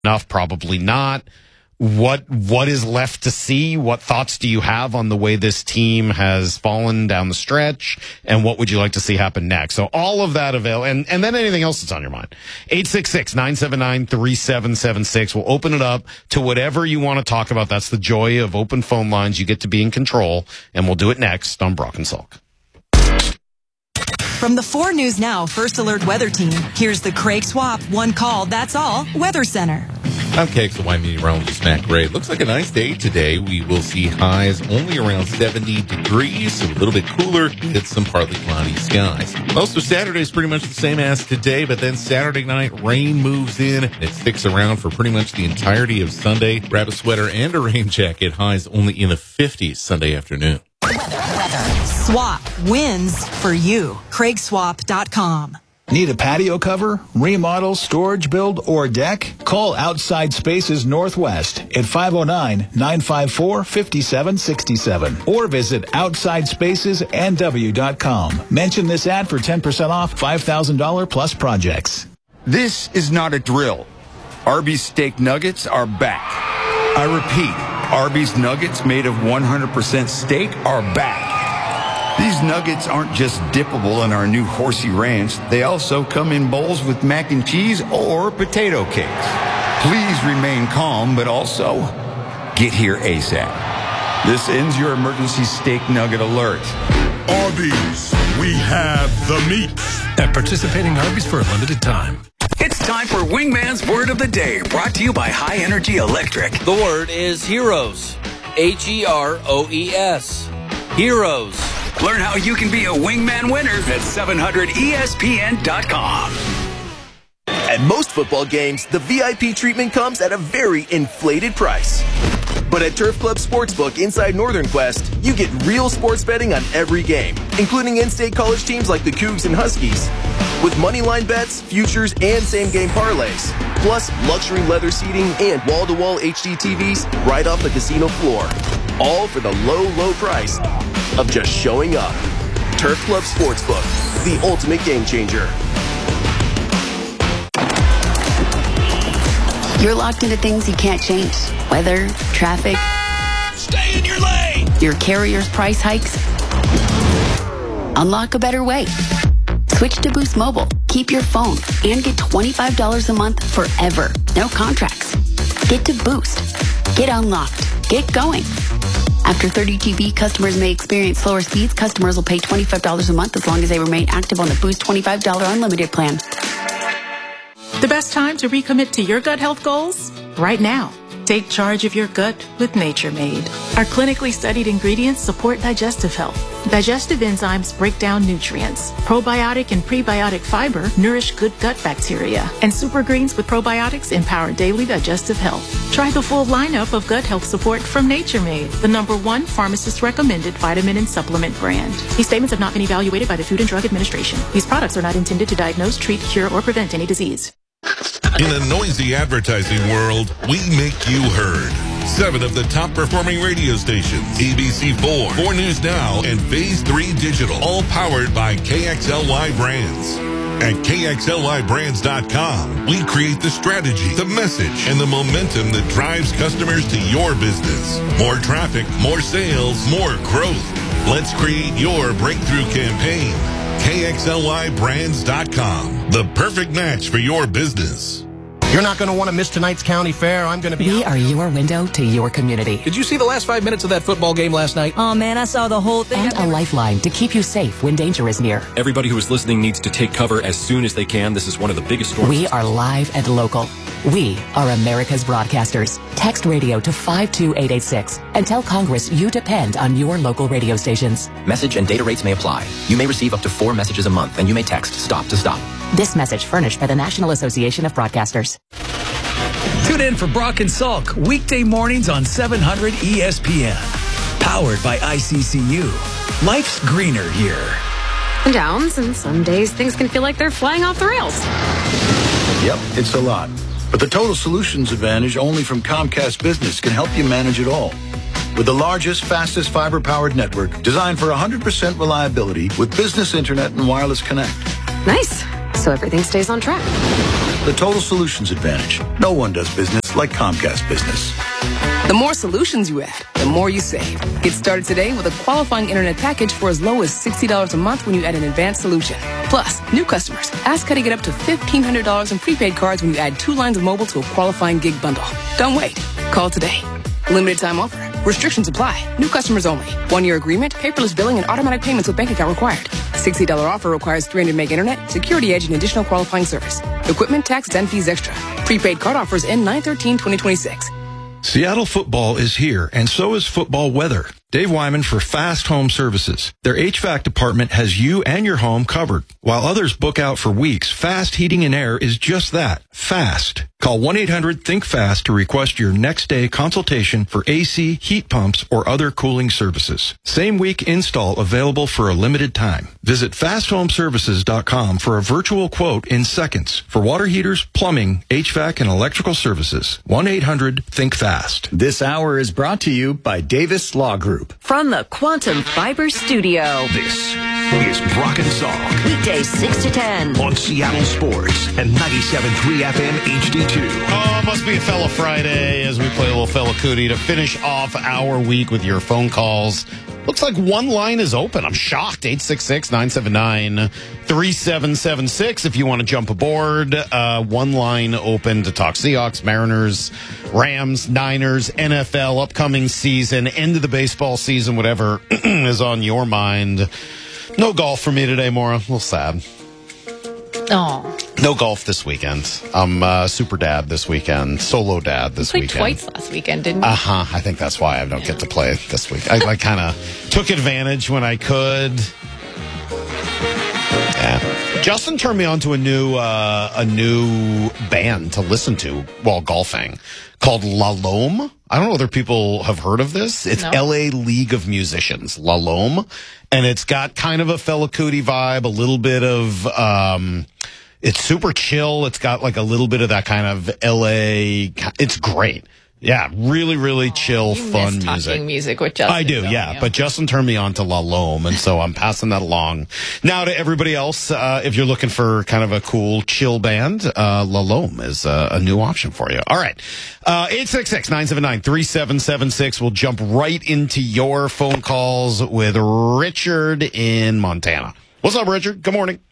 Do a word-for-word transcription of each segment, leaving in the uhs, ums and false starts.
enough? Probably not. What what is left to see? What thoughts do you have on the way this team has fallen down the stretch? And what would you like to see happen next? So all of that avail, and, and then anything else that's on your mind. eight six six, nine seven nine, three seven seven six. We'll open it up to whatever you want to talk about. That's the joy of open phone lines. You get to be in control, and we'll do it next on Brock and Salk. From the four News Now First Alert Weather Team, here's the Craig Swap One Call, That's All Weather Center. I'm K X L Y meteorologist Matt Gray. Looks like a nice day today. We will see highs only around seventy degrees, so a little bit cooler. It's some partly cloudy skies. Most of Saturday is pretty much the same as today, but then Saturday night, rain moves in. It sticks around for pretty much the entirety of Sunday. Grab a sweater and a rain jacket. Highs only in the fifties Sunday afternoon. Weather, weather. Swap wins for you. Craig Swap dot com. Need a patio cover, remodel, storage build, or deck? Call Outside Spaces Northwest at five oh nine, nine five four, five seven six seven or visit outside spaces n w dot com. Mention this ad for ten percent off five thousand dollars plus projects. This is not a drill. Arby's steak nuggets are back. I repeat, Arby's nuggets made of one hundred percent steak are back. These nuggets aren't just dippable in our new Horsey Ranch. They also come in bowls with mac and cheese or potato cakes. Please remain calm, but also get here ASAP. This ends your emergency steak nugget alert. Arby's, we have the meats. At participating Arby's for a limited time. It's time for Wingman's Word of the Day, brought to you by High Energy Electric. The word is heroes. H E R O E S. Heroes. Learn how you can be a Wingman winner at seven hundred E S P N dot com. At most football games, the V I P treatment comes at a very inflated price. But at Turf Club Sportsbook inside Northern Quest, you get real sports betting on every game, including in-state college teams like the Cougs and Huskies. With moneyline bets, futures, and same-game parlays. Plus, luxury leather seating and wall-to-wall H D T Vs right off the casino floor. All for the low, low price of just showing up. Turf Club Sportsbook, the ultimate game changer. You're locked into things you can't change. Weather, traffic. Stay in your lane! Your carrier's price hikes. Unlock a better way. Switch to Boost Mobile. Keep your phone and get twenty-five dollars a month forever. No contracts. Get to Boost. Get unlocked. Get going. After thirty G B, customers may experience slower speeds. Customers will pay twenty-five dollars a month as long as they remain active on the Boost twenty-five dollars unlimited plan. The best time to recommit to your gut health goals? Right now. Take charge of your gut with Nature Made. Our clinically studied ingredients support digestive health. Digestive enzymes break down nutrients. Probiotic and prebiotic fiber nourish good gut bacteria. And super greens with probiotics empower daily digestive health. Try the full lineup of gut health support from Nature Made, the number one pharmacist recommended vitamin and supplement brand. These statements have not been evaluated by the Food and Drug Administration. These products are not intended to diagnose, treat, cure, or prevent any disease. In a noisy advertising world, we make you heard. Seven of the top performing radio stations, A B C four, four News Now, and Phase three Digital, all powered by K X L Y Brands. At K X L Y brands dot com, we create the strategy, the message, and the momentum that drives customers to your business. More traffic, more sales, more growth. Let's create your breakthrough campaign. K X L Y brands dot com, the perfect match for your business. You're not going to want to miss tonight's county fair. I'm going to be... We are your window to your community. Did you see the last five minutes of that football game last night? Oh, man, I saw the whole thing. And a lifeline to keep you safe when danger is near. Everybody who is listening needs to take cover as soon as they can. This is one of the biggest storms. We are live and local. We are America's broadcasters. Text radio to five two eight eight six and tell Congress you depend on your local radio stations. Message and data rates may apply. You may receive up to four messages a month, and you may text STOP to STOP. This message furnished by the National Association of Broadcasters. Tune in for Brock and Salk weekday mornings on seven hundred E S P N. Powered by I C C U. Life's greener here. Downs, and some days things can feel like they're flying off the rails. Yep, it's a lot. But the Total Solutions Advantage only from Comcast Business can help you manage it all. With the largest, fastest fiber-powered network designed for one hundred percent reliability with business internet and wireless connect. Nice. So everything stays on track. The Total Solutions Advantage. No one does business like Comcast Business. The more solutions you add, the more you save. Get started today with a qualifying internet package for as low as sixty dollars a month when you add an advanced solution. Plus, new customers, ask how to get up to fifteen hundred dollars in prepaid cards when you add two lines of mobile to a qualifying gig bundle. Don't wait. Call today. Limited time offer. Restrictions apply. New customers only. One-year agreement, paperless billing, and automatic payments with bank account required. sixty dollars offer requires three hundred meg internet, security edge, and additional qualifying service. Equipment, tax, and fees extra. Prepaid card offers end nine thirteen twenty twenty-six. Seattle football is here, and so is football weather. Dave Wyman for Fast Home Services. Their H V A C department has you and your home covered. While others book out for weeks, Fast Heating and Air is just that, fast. Call one eight hundred think fast to request your next day consultation for A C, heat pumps, or other cooling services. Same week install available for a limited time. Visit fast home services dot com for a virtual quote in seconds for water heaters, plumbing, H V A C, and electrical services. one eight hundred think fast. This hour is brought to you by Davis Law Group. From the Quantum Fiber Studio. This is Brock and Salk. Weekdays six to ten. On Seattle Sports and ninety-seven point three F M H D two. Oh, must be a Fella Friday as we play a little Fella Cootie to finish off our week with your phone calls. Looks like one line is open. I'm shocked. eight six six, nine seven nine, three seven seven six if you want to jump aboard. Uh, one line open to talk Seahawks, Mariners, Rams, Niners, N F L, upcoming season, end of the baseball season, whatever is on your mind. No golf for me today, Maura. A little sad. Oh. No golf this weekend. I'm uh, super dad this weekend. Solo dad this you played weekend. Twice last weekend, didn't you? Uh-huh. I think that's why I don't get to play this week. I, I kind of took advantage when I could. Yeah. Justin turned me on to a new uh, a new band to listen to while golfing called La Lome. I don't know whether people have heard of this. It's No. L A League of Musicians, La Lome. And it's got kind of a Fella Cootie vibe, a little bit of, um, it's super chill. It's got like a little bit of that kind of L A, it's great. Yeah, really, really chill, You fun miss music. talking music with Justin. I do, don't yeah. you? But Justin turned me on to La Lome, and so I'm passing that along. Now to everybody else, uh, if you're looking for kind of a cool, chill band, uh, La Lome is uh, a new option for you. All right. Uh, eight six six, nine seven nine, three seven seven six. We'll jump right into your phone calls with Richard in Montana. What's up, Richard? Good morning.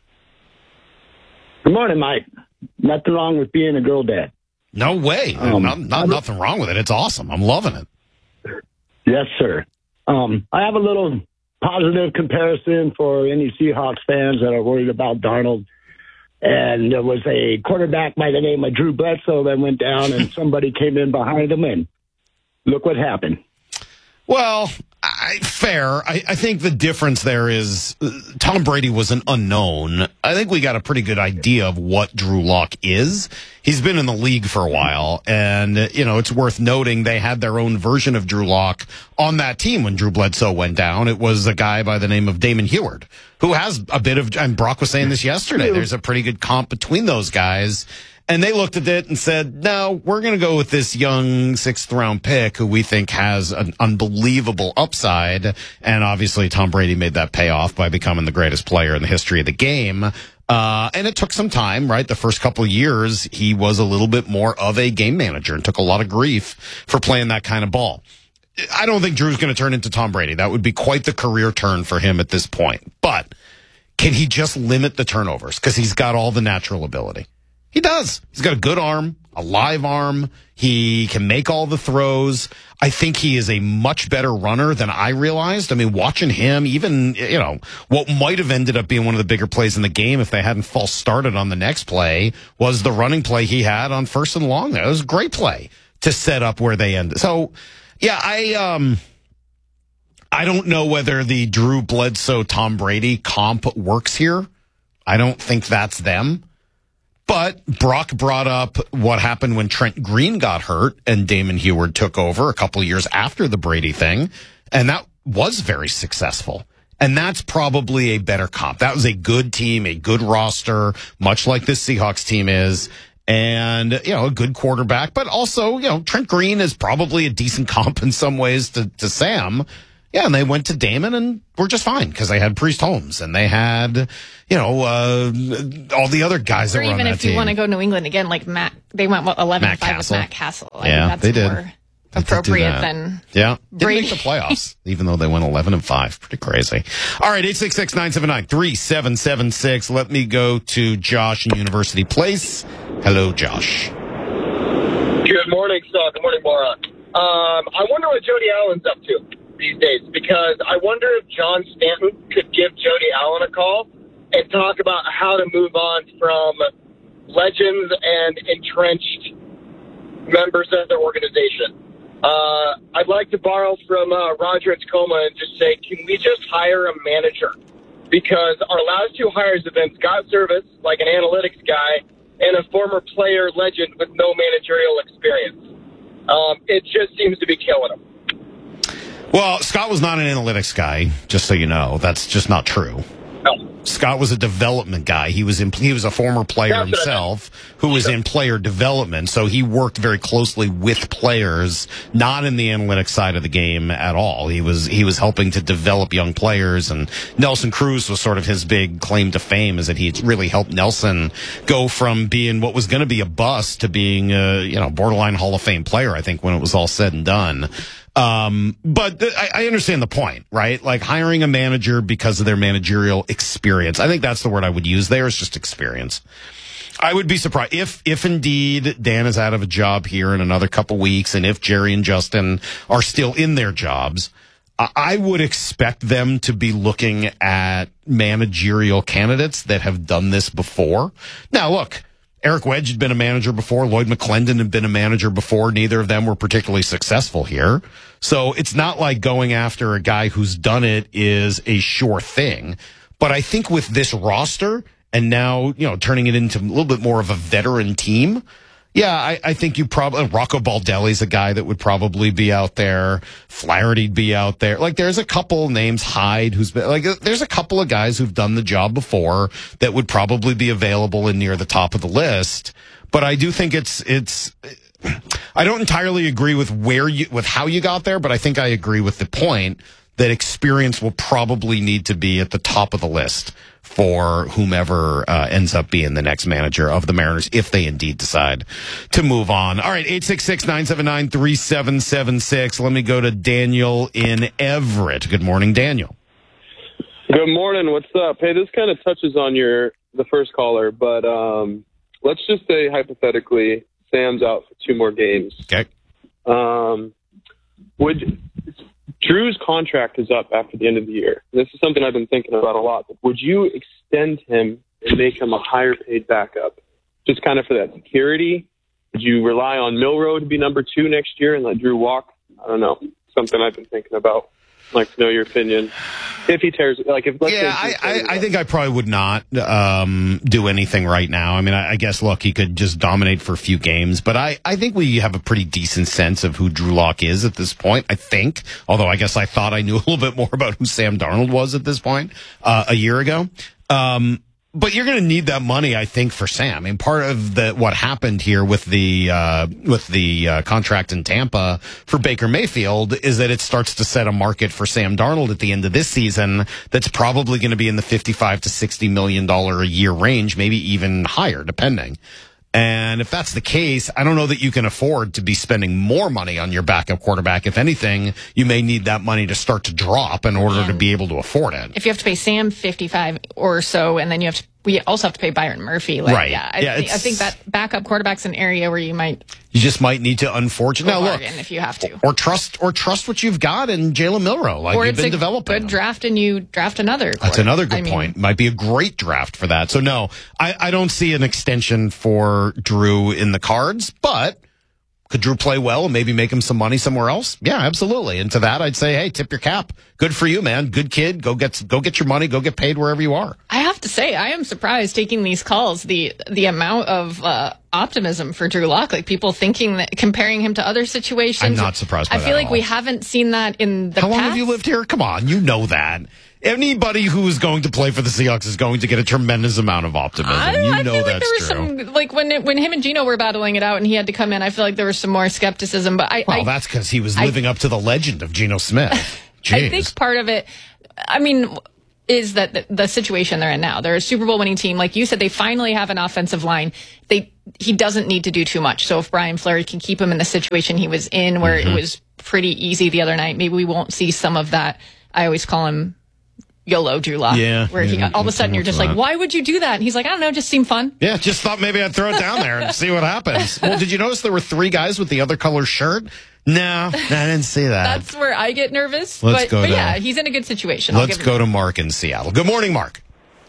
Good morning, Mike. Nothing wrong with being a girl dad. No way. Um, not, not nothing wrong with it. It's awesome. I'm loving it. Yes, sir. Um, I have a little positive comparison for any Seahawks fans that are worried about Darnold. And there was a quarterback by the name of Drew Bledsoe that went down, and somebody came in behind him, and look what happened. Well, I, fair. I, I think the difference there is uh, Tom Brady was an unknown. I think we got a pretty good idea of what Drew Lock is. He's been in the league for a while, and, uh, you know, it's worth noting they had their own version of Drew Lock on that team when Drew Bledsoe went down. It was a guy by the name of Damon Heward, who has a bit of, and Brock was saying this yesterday, there's a pretty good comp between those guys. And they looked at it and said, no, we're going to go with this young sixth round pick who we think has an unbelievable upside. And obviously Tom Brady made that pay off by becoming the greatest player in the history of the game. Uh, and it took some time, right? The first couple of years, he was a little bit more of a game manager and took a lot of grief for playing that kind of ball. I don't think Drew's going to turn into Tom Brady. That would be quite the career turn for him at this point. But can he just limit the turnovers? Because he's got all the natural ability. He does. He's got a good arm, a live arm. He can make all the throws. I think he is a much better runner than I realized. I mean, watching him, even, you know, what might have ended up being one of the bigger plays in the game if they hadn't false started on the next play was the running play he had on first and long there. It was a great play to set up where they ended. So, yeah, I, um, I don't know whether the Drew Bledsoe, Tom Brady comp works here. I don't think that's them. But Brock brought up what happened when Trent Green got hurt and Damon Heward took over a couple of years after the Brady thing. And that was very successful. And that's probably a better comp. That was a good team, a good roster, much like this Seahawks team is. And, you know, a good quarterback. But also, you know, Trent Green is probably a decent comp in some ways to, to Sam. Yeah, and they went to Damon and were just fine because they had Priest Holmes and they had, you know, uh, all the other guys or that were on that team. Or even if you want to go New England again, like Matt, they went what, eleven and five with Matt Castle. I yeah, think that's they did. More appropriate than yeah, Brady. Didn't make the playoffs, even though they went eleven and five. Pretty crazy. All right, eight six six, nine seven nine, three seven seven six. Let me go to Josh in University Place. Hello, Josh. Good morning, son. Good morning, Moron. Um, I wonder what Jody Allen's up to these days, because I wonder if John Stanton could give Jody Allen a call and talk about how to move on from legends and entrenched members of their organization. Uh, I'd like to borrow from uh, Roger and Tacoma and just say, can we just hire a manager? Because our last two hires have been Scott Service, like an analytics guy, and a former player legend with no managerial experience. Um, it just seems to be killing him. Well, Scott was not an analytics guy, just so you know. That's just not true. No. Scott was a development guy. He was in, he was a former player That's himself who was in player development, so he worked very closely with players, not in the analytics side of the game at all. He was he was helping to develop young players, and Nelson Cruz was sort of his big claim to fame, is that he really helped Nelson go from being what was going to be a bust to being a, you know, borderline Hall of Fame player, I think, when it was all said and done. Um, but th- I, I understand the point, right? Like hiring a manager because of their managerial experience. I think that's the word I would use there, is just experience. I would be surprised if, if indeed Dan is out of a job here in another couple weeks, and if Jerry and Justin are still in their jobs, I would expect them to be looking at managerial candidates that have done this before. Now, look, Eric Wedge had been a manager before. Lloyd McClendon had been a manager before. Neither of them were particularly successful here. So it's not like going after a guy who's done it is a sure thing. But I think with this roster and now, you know, turning it into a little bit more of a veteran team, yeah, I, I think you probably, Rocco Baldelli's a guy that would probably be out there. Flaherty'd be out there. Like, there's a couple names, Hyde, who's been, like, there's a couple of guys who've done the job before that would probably be available and near the top of the list. But I do think it's, it's, I don't entirely agree with where you, with how you got there, but I think I agree with the point that experience will probably need to be at the top of the list for whomever uh, ends up being the next manager of the Mariners, if they indeed decide to move on. All right, eight six six, nine seven nine, three seven seven six. Let me go to Daniel in Everett. Good morning, Daniel. Good morning. What's up? Hey, this kind of touches on your the first caller, but um, let's just say hypothetically Sam's out for two more games. Okay. Um, would Drew's contract is up after the end of the year. This is something I've been thinking about a lot. Would you extend him and make him a higher paid backup, just kind of for that security? Would you rely on Milroe to be number two next year and let Drew walk? I don't know. Something I've been thinking about. I'd like to know your opinion. If he tears, like if let's yeah, say I, I, I think I probably would not um, do anything right now. I mean, I, I guess look, he could just dominate for a few games, but I, I think we have a pretty decent sense of who Drew Lock is at this point. I think, although I guess I thought I knew a little bit more about who Sam Darnold was at this point uh, a year ago. Um, But you're going to need that money, I think, for Sam. I mean, part of the what happened here with the uh, with the uh, contract in Tampa for Baker Mayfield is that it starts to set a market for Sam Darnold at the end of this season that's probably going to be in the fifty-five to sixty million dollar a year range, maybe even higher, depending. And if that's the case, I don't know that you can afford to be spending more money on your backup quarterback. If anything, you may need that money to start to drop in order to be able to afford it. If you have to pay Sam fifty-five or so, and then you have to, we also have to pay Byron Murphy. Like, right. Yeah, I, yeah think, I think that backup quarterback's an area where you might. You just might need to, unfortunately, now look, if you have to, or trust, or trust what you've got in Jalen Milroe, like or you've it's been a developing. Good draft, and you draft another. That's another good I mean, point. Might be a great draft for that. So no, I, I don't see an extension for Drew in the cards, but could Drew play well and maybe make him some money somewhere else? Yeah, absolutely. And to that, I'd say, hey, tip your cap. Good for you, man. Good kid. Go get go get your money. Go get paid wherever you are. I have to say, I am surprised taking these calls. The the amount of uh, optimism for Drew Lock, like people thinking that, comparing him to other situations. I'm not surprised by I that feel like at all. we haven't seen that in the How past. long have you lived here? Come on, you know that. Anybody who is going to play for the Seahawks is going to get a tremendous amount of optimism. I, you I know feel like that's there was true. some, like when it, when him and Gino were battling it out and he had to come in, I feel like there was some more skepticism. But I, Well, I, that's because he was I, living up to the legend of Geno Smith. Jeez. I think part of it, I mean, is that the, the situation they're in now. They're a Super Bowl winning team. Like you said, they finally have an offensive line. They He doesn't need to do too much. So if Brian Fleury can keep him in the situation he was in, where mm-hmm. it was pretty easy the other night, maybe we won't see some of that. I always call him YOLO Drew Lock. Yeah. Where yeah, he all of a sudden you're just like, why would you do that? And he's like, I don't know, just seemed fun. Yeah, just thought maybe I'd throw it down there and see what happens. Well, did you notice there were three guys with the other color shirt? No, I didn't see that. That's where I get nervous. Let's but go but to, yeah, he's in a good situation. Let's go to Mark in Seattle. Good morning, Mark.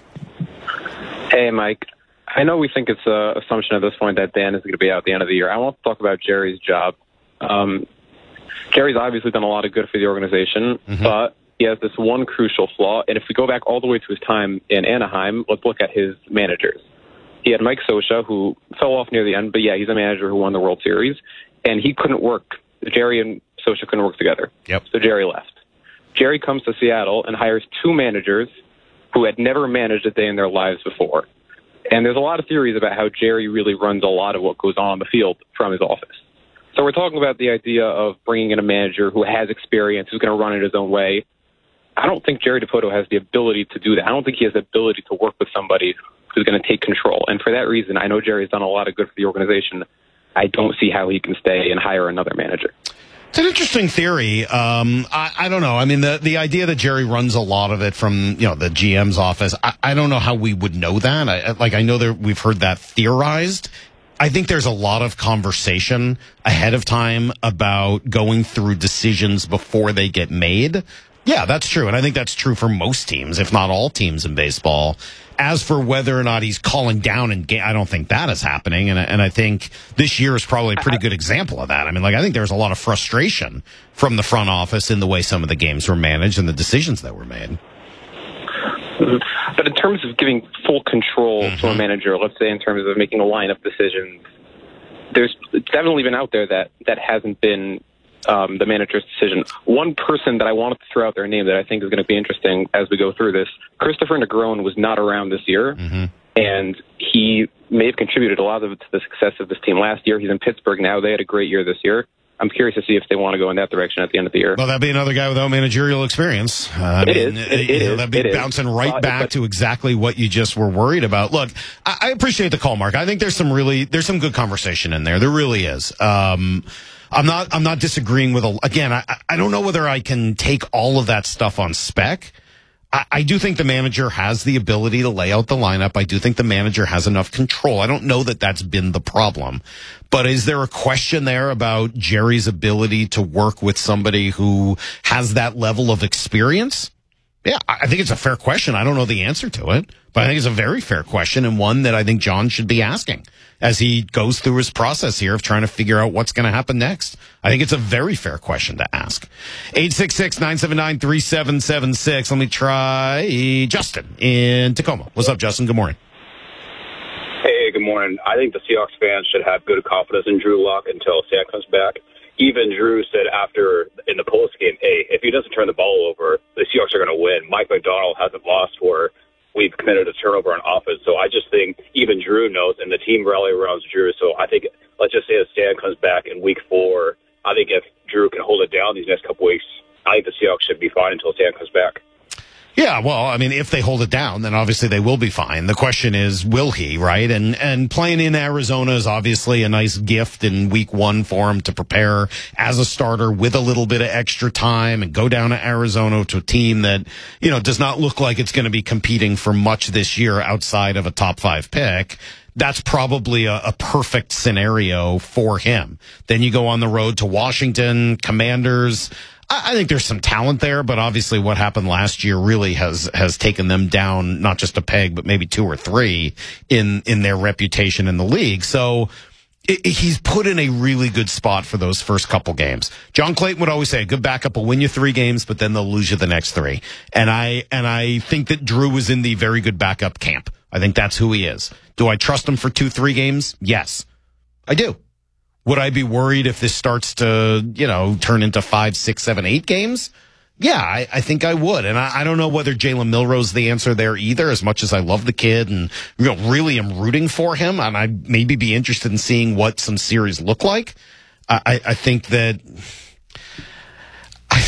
Hey, Mike. I know we think it's an assumption at this point that Dan is going to be out at the end of the year. I want to talk about Jerry's job. Um, Jerry's obviously done a lot of good for the organization, mm-hmm. but he has this one crucial flaw. And if we go back all the way to his time in Anaheim, let's look at his managers. He had Mike Scioscia, who fell off near the end, but yeah, he's a manager who won the World Series, and he couldn't work. Jerry and Scioscia couldn't work together. Yep. So Jerry left. Jerry comes to Seattle and hires two managers who had never managed a day in their lives before. And there's a lot of theories about how Jerry really runs a lot of what goes on on the field from his office. So we're talking about the idea of bringing in a manager who has experience, who's going to run it his own way. I don't think Jerry Dipoto has the ability to do that. I don't think he has the ability to work with somebody who's going to take control. And for that reason, I know Jerry's done a lot of good for the organization. I don't see how he can stay and hire another manager. It's an interesting theory. Um, I, I don't know. I mean, the, the idea that Jerry runs a lot of it from, you know, the G M's office, I, I don't know how we would know that. I, like, I know that we've heard that theorized. I think there's a lot of conversation ahead of time about going through decisions before they get made. Yeah, that's true. And I think that's true for most teams, if not all teams in baseball. As for whether or not he's calling down and ga- I don't think that is happening. And, and I think this year is probably a pretty good example of that. I mean, like, I think there's a lot of frustration from the front office in the way some of the games were managed and the decisions that were made. But in terms of giving full control mm-hmm. to a manager, let's say in terms of making a lineup decisions, there's definitely been out there that, that hasn't been um, the manager's decision. One person that I wanted to throw out their name that I think is going to be interesting as we go through this, Christopher Negron was not around this year, mm-hmm. and he may have contributed a lot of it to the success of this team last year. He's in Pittsburgh now. They had a great year this year. I'm curious to see if they want to go in that direction at the end of the year. Well, that'd be another guy without managerial experience. Uh, I it mean, is. It, it you know, is. That'd be it bouncing is. right uh, back but, to exactly what you just were worried about. Look, I, I appreciate the call, Mark. I think there's some really, there's some good conversation in there. There really is. Um, I'm not, I'm not disagreeing with, a, again, I, I don't know whether I can take all of that stuff on spec. I, I do think the manager has the ability to lay out the lineup. I do think the manager has enough control. I don't know that that's been the problem. But is there a question there about Jerry's ability to work with somebody who has that level of experience? Yeah, I think it's a fair question. I don't know the answer to it, but I think it's a very fair question and one that I think John should be asking as he goes through his process here of trying to figure out what's going to happen next. I think it's a very fair question to ask. eight six six, nine seven nine, three seven seven six. Let me try Justin in Tacoma. What's up, Justin? Good morning. Hey, good morning. I think the Seahawks fans should have good confidence in Drew Lock until Sam comes back. Even Drew said after in the post game, hey, if he doesn't turn the ball over, the Seahawks are going to win. Mike McDonald hasn't lost where we've committed a turnover on offense. So I just think even Drew knows, and the team rally around Drew. So I think, let's just say that Stan comes back in week four. I think if Drew can hold it down these next couple weeks, I think the Seahawks should be fine until Stan comes back. Yeah, well, I mean, if they hold it down, then obviously they will be fine. The question is, will he, right? And and playing in Arizona is obviously a nice gift in week one for him to prepare as a starter with a little bit of extra time and go down to Arizona to a team that, you know, does not look like it's going to be competing for much this year outside of a top five pick. That's probably a, a perfect scenario for him. Then you go on the road to Washington, Commanders. I think there's some talent there, but obviously what happened last year really has, has taken them down, not just a peg, but maybe two or three in, in their reputation in the league. So it, it, he's put in a really good spot for those first couple games. John Clayton would always say a good backup will win you three games, but then they'll lose you the next three. And I, and I think that Drew is in the very good backup camp. I think that's who he is. Do I trust him for two, three games? Yes, I do. Would I be worried if this starts to, you know, turn into five, six, seven, eight games? Yeah, I, I think I would. And I, I don't know whether Jalen Milroe is the answer there either, as much as I love the kid and, you know, really am rooting for him. And I'd maybe be interested in seeing what some series look like. I, I think that, I,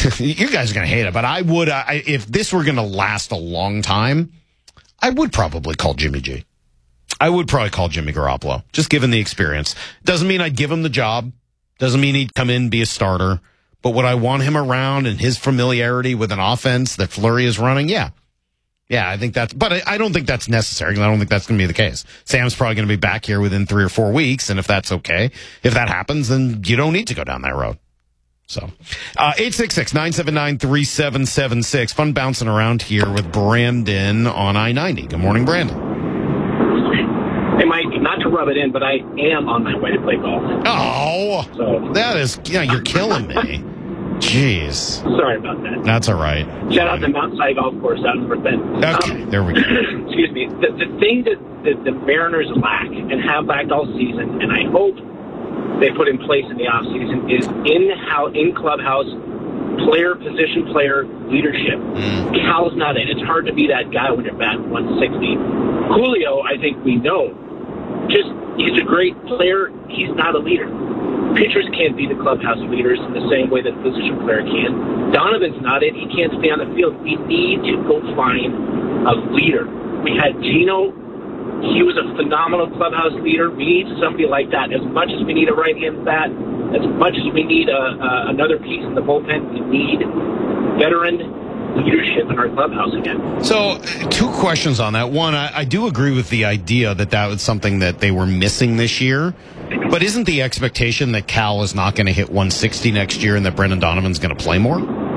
you guys are going to hate it, but I would, I, if this were going to last a long time, I would probably call Jimmy G. I would probably call Jimmy Garoppolo, just given the experience. Doesn't mean I'd give him the job. Doesn't mean he'd come in and be a starter. But would I want him around and his familiarity with an offense that Fleury is running? Yeah. Yeah, I think that's, but I, I don't think that's necessary. I don't think that's going to be the case. Sam's probably going to be back here within three or four weeks. And if that's okay, if that happens, then you don't need to go down that road. So, uh, eight six six, nine seven nine, three seven seven six. Fun bouncing around here with Brandon on I ninety. Good morning, Brandon. Hey, Mike, not to rub it in, but I am on my way to play golf. Oh, so that is, yeah, you're killing me. Jeez. Sorry about that. That's all right. Shout out to Mount Si Golf Course out in North Bend. Okay, um, there we go. Excuse me. The, the thing that the, the Mariners lack and have lacked all season, and I hope they put in place in the offseason, is in how in clubhouse player, position player leadership. Mm. Cal's not it. It's hard to be that guy when you're batting one sixty. Julio, I think we know, just he's a great player. He's not a leader. Pitchers can't be the clubhouse leaders in the same way that the position player can. Donovan's not it. He can't stay on the field. We need to go find a leader. We had Gino. He was a phenomenal clubhouse leader. We need somebody like that. As much as we need a right-hand bat, as much as we need a, a, another piece in the bullpen, we need veteran leadership in our clubhouse again. So, two questions on that. One, I, I do agree with the idea that that was something that they were missing this year. But isn't the expectation that Cal is not going to hit one sixty next year and that Brendan Donovan's going to play more?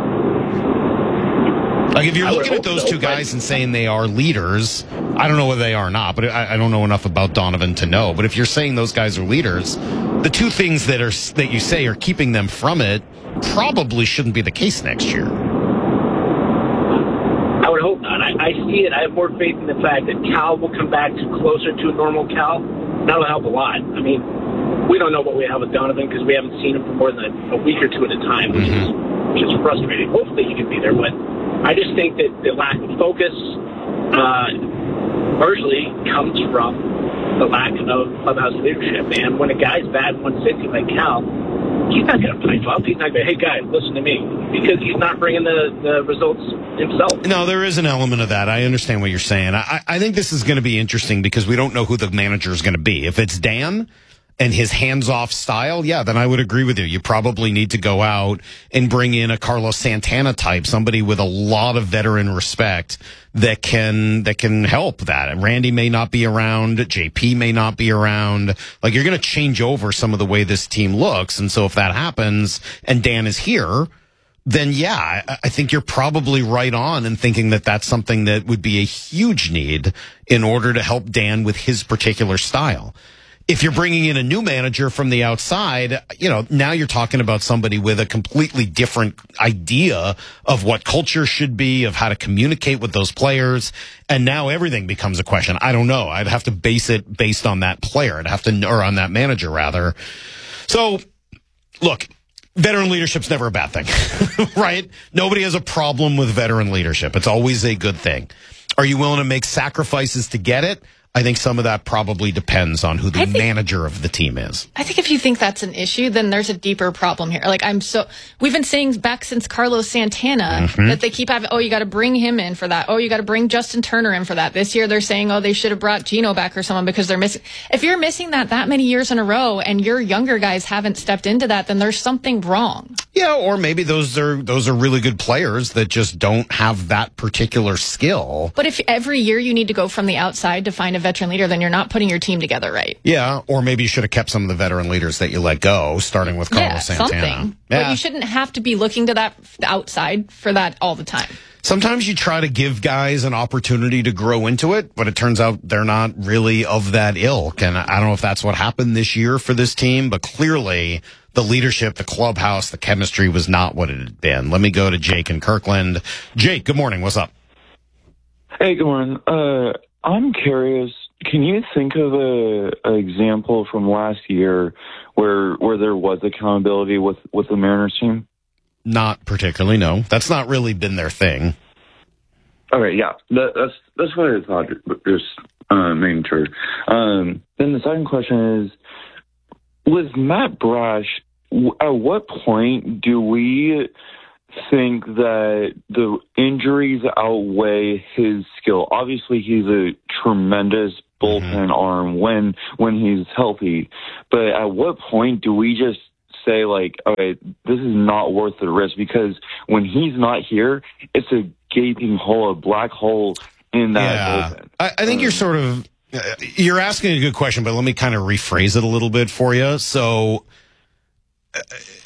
Like, if you're looking at those two guys and saying they are leaders, I don't know whether they are or not, but I, I don't know enough about Donovan to know. But if you're saying those guys are leaders, the two things that are that you say are keeping them from it probably shouldn't be the case next year. I would hope not. I, I see it. I have more faith in the fact that Cal will come back to closer to a normal Cal. That'll help a lot. I mean, we don't know what we have with Donovan because we haven't seen him for more than a, a week or two at a time, which is which is frustrating. Hopefully he can be there, but I just think that the lack of focus uh, largely comes from the lack of clubhouse leadership. And when a guy's batting one sixty like Cal, he's not going to pipe up. He's not going to, hey, guys, listen to me, because he's not bringing the, the results himself. No, there is an element of that. I understand what you're saying. I, I think this is going to be interesting because we don't know who the manager is going to be. If it's Dan and his hands-off style, yeah, then I would agree with you. You probably need to go out and bring in a Carlos Santana type, somebody with a lot of veteran respect that can that can help that. Randy may not be around. J P may not be around. Like, you're going to change over some of the way this team looks. And so if that happens and Dan is here, then yeah, I, I think you're probably right on in thinking that that's something that would be a huge need in order to help Dan with his particular style. If you're bringing in a new manager from the outside, you know, now you're talking about somebody with a completely different idea of what culture should be, of how to communicate with those players. And now everything becomes a question. I don't know. I'd have to base it based on that player. I'd have to, or on that manager rather. So look, veteran leadership's never a bad thing, right? Nobody has a problem with veteran leadership. It's always a good thing. Are you willing to make sacrifices to get it? I think some of that probably depends on who the think, manager of the team is. I think if you think that's an issue, then there's a deeper problem here. Like, I'm so, we've been saying back since Carlos Santana mm-hmm. that they keep having, oh, you got to bring him in for that. Oh, you got to bring Justin Turner in for that. This year they're saying, oh, they should have brought Gino back or someone because they're missing. If you're missing that that many years in a row and your younger guys haven't stepped into that, then there's something wrong. Yeah, or maybe those are those are really good players that just don't have that particular skill. But if every year you need to go from the outside to find a veteran leader, then you're not putting your team together right. Yeah, or maybe you should have kept some of the veteran leaders that you let go, starting with Carlos yeah, Santana. Something. Yeah. But you shouldn't have to be looking to that outside for that all the time. Sometimes you try to give guys an opportunity to grow into it, but it turns out they're not really of that ilk. And I don't know if that's what happened this year for this team, but clearly the leadership, the clubhouse, the chemistry was not what it had been. Let me go to Jake in Kirkland. Jake, good morning. What's up? Hey, good morning. Uh, I'm curious. Can you think of a, a example from last year where where there was accountability with, with the Mariners team? Not particularly, no. That's not really been their thing. Okay, yeah, that, that's that's what I thought. Just uh, making sure. Um, then the second question is, with Matt Brash, at what point do we think that the injuries outweigh his skill. Obviously, he's a tremendous bullpen arm when when he's healthy. But at what point do we just say, like, okay, this is not worth the risk? Because when he's not here, it's a gaping hole, a black hole in that yeah. bullpen. I, I think you're sort of, you're asking a good question, but let me kind of rephrase it a little bit for you. So, uh,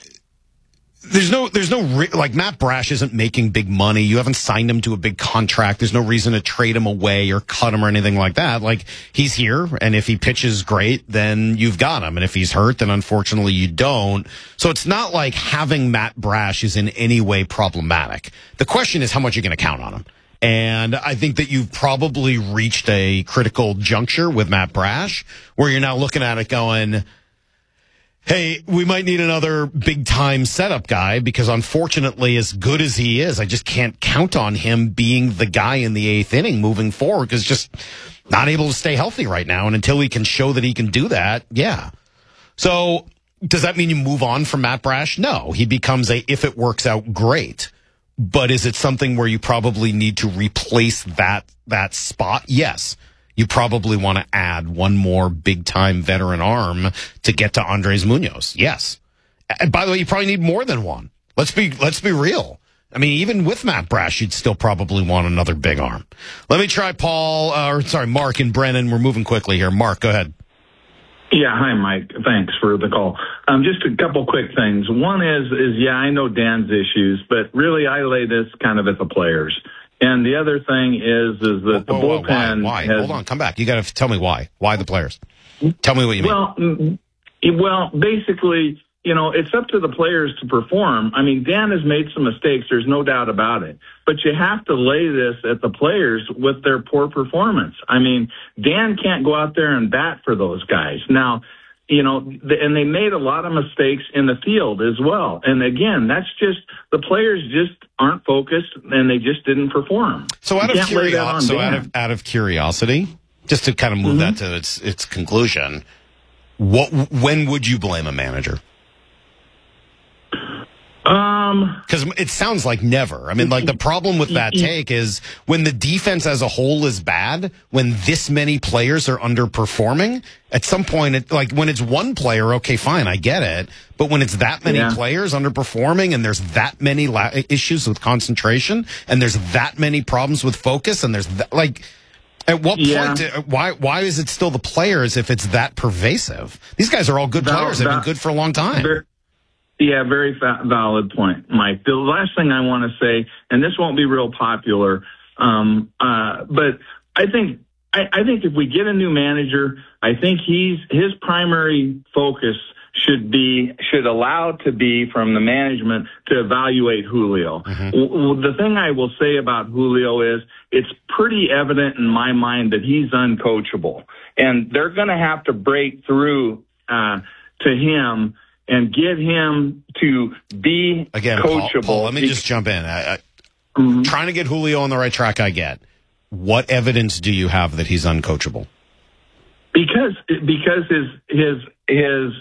There's no, there's no, re- like, Matt Brash isn't making big money. You haven't signed him to a big contract. There's no reason to trade him away or cut him or anything like that. Like, he's here, and if he pitches great, then you've got him. And if he's hurt, then unfortunately you don't. So it's not like having Matt Brash is in any way problematic. The question is how much you're going to count on him. And I think that you've probably reached a critical juncture with Matt Brash where you're now looking at it going, hey, we might need another big-time setup guy because, unfortunately, as good as he is, I just can't count on him being the guy in the eighth inning moving forward because just not able to stay healthy right now. And until he can show that he can do that, yeah. So does that mean you move on from Matt Brash? No. He becomes a, if it works out, great. But is it something where you probably need to replace that that spot? Yes. You probably want to add one more big-time veteran arm to get to Andres Munoz. Yes. And by the way, you probably need more than one. Let's be let's be real. I mean, even with Matt Brash, you'd still probably want another big arm. Let me try Paul, uh, or sorry, Mark and Brennan. We're moving quickly here. Mark, go ahead. Yeah, hi, Mike. Thanks for the call. Um, just a couple quick things. One is, is yeah, I know Dan's issues, but really I lay this kind of at the players. And the other thing is, is that the whoa, whoa, bullpen. Why? why? Has, Hold on, come back. You got to tell me why. Why the players? Tell me what you mean. Well, well, basically, you know, it's up to the players to perform. I mean, Dan has made some mistakes. There's no doubt about it. But you have to lay this at the players with their poor performance. I mean, Dan can't go out there and bat for those guys. Now, you know, and they made a lot of mistakes in the field as well. And again, that's just, the players just aren't focused and they just didn't perform. So out of curiosity, so out of, out of curiosity, just to kind of move mm-hmm. that to its its conclusion, what when would you blame a manager? Um, because it sounds like never. I mean, like the problem with that take is when the defense as a whole is bad, when this many players are underperforming, at some point, it, like when it's one player, okay, fine, I get it. But when it's that many yeah. players underperforming and there's that many la- issues with concentration and there's that many problems with focus and there's that, like, at what yeah. point, do, why why is it still the players if it's that pervasive? These guys are all good that, players. That, They've been good for a long time. Yeah, very fa- valid point, Mike. The last thing I want to say, and this won't be real popular, um, uh, but I think I, I think if we get a new manager, I think he's his primary focus should be should allow to be from the management to evaluate Julio. Mm-hmm. W- the thing I will say about Julio is it's pretty evident in my mind that he's uncoachable, and they're going to have to break through uh, to him and get him to be Again, coachable. Paul, Paul, let me just jump in. I, I, mm-hmm. Trying to get Julio on the right track, I get. What evidence do you have that he's uncoachable? Because because his his his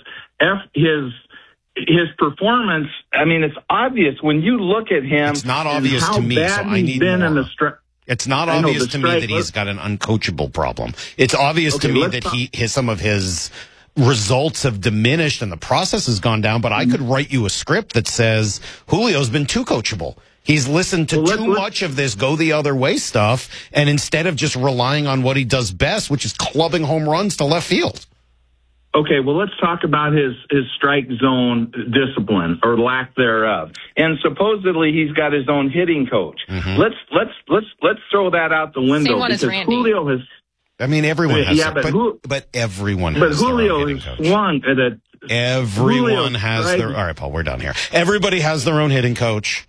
his his performance. I mean, it's obvious when you look at him. It's not obvious to me, so I need been more. In the stri- It's not obvious to me that he's got an uncoachable problem. It's obvious okay, to me that he his some of his results have diminished and the process has gone down, but I could write you a script that says Julio's been too coachable. He's listened to well, too much of this go the other way stuff, and instead of just relying on what he does best, which is clubbing home runs to left field. Okay, well, let's talk about his, his strike zone discipline or lack thereof. And supposedly he's got his own hitting coach. Mm-hmm. Let's let's let's let's throw that out the window. Same one because as Randy. Julio has I mean, everyone has, yeah, but, but, who, but everyone but has Julio their own hitting coach. Swung at a, everyone Julio has tried. their, all right, Paul, we're done here. Everybody has their own hitting coach.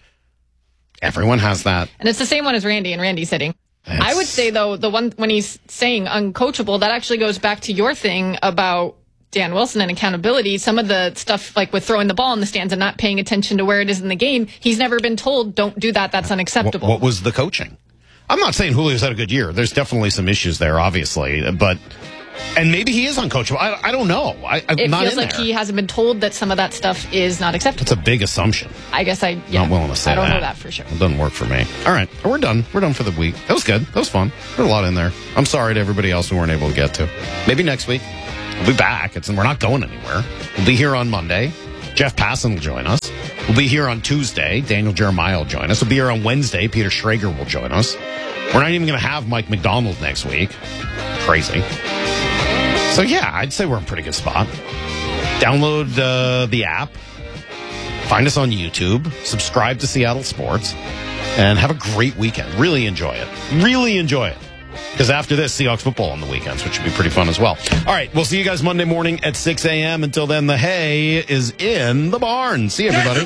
Everyone has that. And it's the same one as Randy and Randy's hitting. That's... I would say, though, the one when he's saying uncoachable, that actually goes back to your thing about Dan Wilson and accountability. Some of the stuff like with throwing the ball in the stands and not paying attention to where it is in the game, he's never been told, don't do that, that's unacceptable. What, what was the coaching? I'm not saying Julio's had a good year. There's definitely some issues there, obviously. But And maybe he is uncoachable. I, I don't know. I, I'm It not feels in like there. he hasn't been told that some of that stuff is not acceptable. That's a big assumption. I guess I yeah, Not willing to say I don't that. know that for sure. It doesn't work for me. All right, we're done. We're done for the week. That was good. That was fun. There's a lot in there. I'm sorry to everybody else we weren't able to get to. Maybe next week. We'll be back. It's, we're not going anywhere. We'll be here on Monday. Jeff Passan will join us. We'll be here on Tuesday. Daniel Jeremiah will join us. We'll be here on Wednesday. Peter Schrager will join us. We're not even going to have Mike McDonald next week. Crazy. So, yeah, I'd say we're in a pretty good spot. Download uh, the app. Find us on YouTube. Subscribe to Seattle Sports. And have a great weekend. Really enjoy it. Really enjoy it. Because after this, Seahawks football on the weekends, which should be pretty fun as well. All right, we'll see you guys Monday morning at six a.m. Until then, the hay is in the barn. See you, everybody.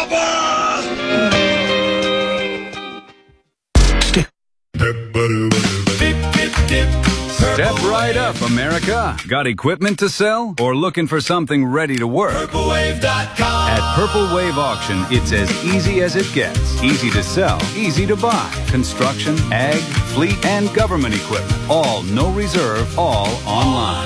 Step right up, America. Got equipment to sell or looking for something ready to work? Purple Wave dot com. At Purple Wave Auction, it's as easy as it gets. Easy to sell, easy to buy. Construction, ag, fleet, and government equipment. All no reserve, all online.